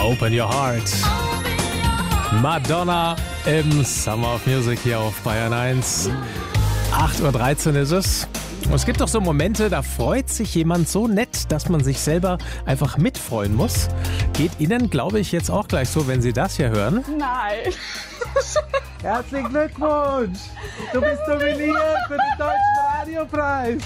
Open Your Heart. Madonna im Summer of Music hier auf Bayern 1. 8.13 Uhr ist es. Und es gibt doch so Momente, da freut sich jemand so nett, dass man sich selber einfach mitfreuen muss. Geht Ihnen, glaube ich, jetzt auch gleich so, wenn Sie das hier hören? Nein. Herzlichen Glückwunsch! Du bist nominiert für den Deutschen Radiopreis!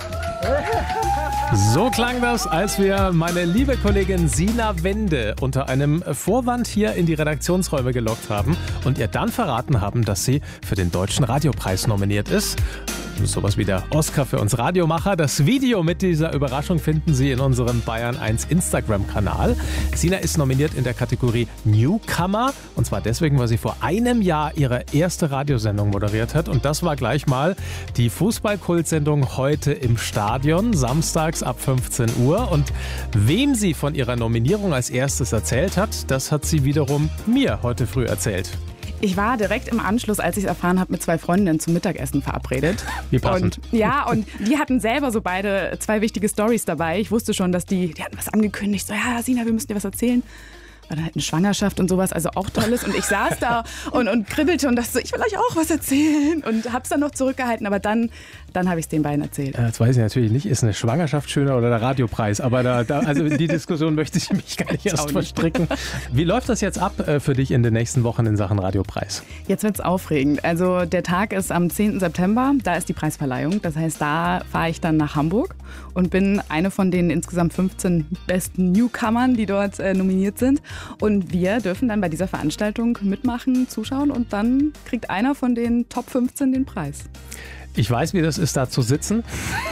So klang das, als wir meine liebe Kollegin Sina Wende unter einem Vorwand hier in die Redaktionsräume gelockt haben und ihr dann verraten haben, dass sie für den Deutschen Radiopreis nominiert ist. Sowas wie der Oscar für uns Radiomacher. Das Video mit dieser Überraschung finden Sie in unserem Bayern 1 Instagram-Kanal. Sina ist nominiert in der Kategorie Newcomer. Und zwar deswegen, weil sie vor einem Jahr ihre erste Radiosendung moderiert hat. Und das war gleich mal die Fußballkultsendung Heute im Stadion, samstags ab 15 Uhr. Und wem sie von ihrer Nominierung als erstes erzählt hat, das hat sie wiederum mir heute früh erzählt. Ich war direkt im Anschluss, als ich es erfahren habe, mit 2 Freundinnen zum Mittagessen verabredet. Wie passend. Und die hatten selber so beide 2 wichtige Storys dabei. Ich wusste schon, dass die hatten was angekündigt. So, ja, Sina, wir müssen dir was erzählen. War dann halt eine Schwangerschaft und sowas, also auch Tolles. Und ich saß da und kribbelte und dachte so, ich will euch auch was erzählen. Und hab's dann noch zurückgehalten, aber dann habe ich es den beiden erzählt. Das weiß ich natürlich nicht, ist eine Schwangerschaft schöner oder der Radiopreis. Aber also in die Diskussion möchte ich mich gar nicht erst verstricken. Wie läuft das jetzt ab für dich in den nächsten Wochen in Sachen Radiopreis? Jetzt wird's aufregend. Also der Tag ist am 10. September, da ist die Preisverleihung. Das heißt, da fahre ich dann nach Hamburg und bin eine von den insgesamt 15 besten Newcomern, die dort nominiert sind. Und wir dürfen dann bei dieser Veranstaltung mitmachen, zuschauen und dann kriegt einer von den Top 15 den Preis. Ich weiß, wie das ist, da zu sitzen.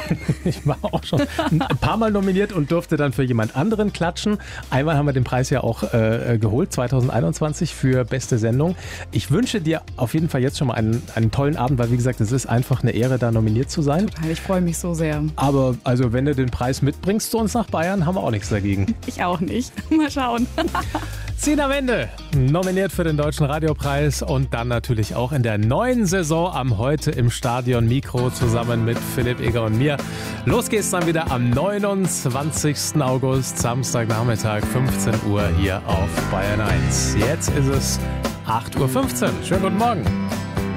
Ich war auch schon ein paar Mal nominiert und durfte dann für jemand anderen klatschen. Einmal haben wir den Preis ja auch geholt, 2021 für beste Sendung. Ich wünsche dir auf jeden Fall jetzt schon mal einen tollen Abend, weil wie gesagt, es ist einfach eine Ehre, da nominiert zu sein. Total, ich freue mich so sehr. Aber also wenn du den Preis mitbringst zu uns nach Bayern, haben wir auch nichts dagegen. Ich auch nicht. Mal schauen. Sina Wende, nominiert für den Deutschen Radiopreis und dann natürlich auch in der neuen Saison am Heute im Stadion Mikro zusammen mit Philipp Eger und mir. Los geht's dann wieder am 29. August, Samstagnachmittag, 15 Uhr hier auf Bayern 1. Jetzt ist es 8.15 Uhr. Schönen guten Morgen.